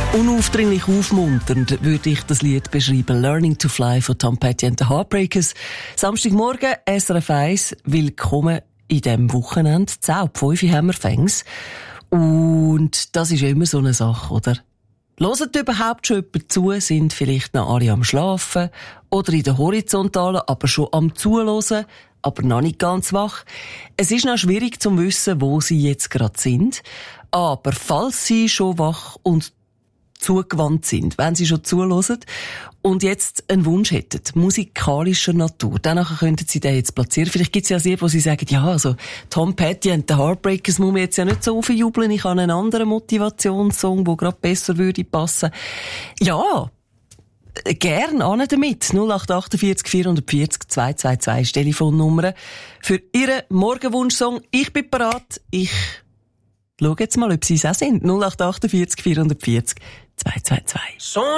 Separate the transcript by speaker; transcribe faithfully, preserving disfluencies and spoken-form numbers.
Speaker 1: Unaufdringlich aufmunternd würde ich das Lied beschreiben. Learning to Fly von Tom Petty and the Heartbreakers. Samstagmorgen, S R F eins. Willkommen in diesem Wochenende. zehn ab fünf haben wir Fängs. Und das ist ja immer so eine Sache, oder? Hört überhaupt schon jemand zu? Sind vielleicht noch alle am Schlafen? Oder in der Horizontalen, aber schon am Zuhören? Aber noch nicht ganz wach. Es ist noch schwierig zu wissen, wo sie jetzt gerade sind. Aber falls sie schon wach und zugewandt sind, wenn sie schon zuhören und jetzt einen Wunsch hätten, musikalischer Natur, dann könnten sie den jetzt platzieren. Vielleicht gibt es ja sehr, wo sie sagen, ja, also Tom Petty and the Heartbreakers muss man jetzt ja nicht so verjubeln, ich habe einen anderen Motivationssong, der gerade besser würde passen. Ja, gern an damit. null acht achtundvierzig vierhundertvierzig zweihundertzweiundzwanzig ist Telefonnummer für Ihren Morgenwunschsong. Ich bin bereit. Ich schau jetzt mal, ob Sie es auch sind. null acht achtundvierzig vierhundertvierzig zweihundertzweiundzwanzig.